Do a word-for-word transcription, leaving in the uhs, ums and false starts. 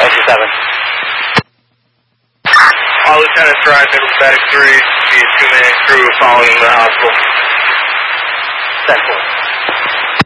Ocean seven. All Lieutenant Drive, Middle Static three, the two-man crew following the hospital. ten four.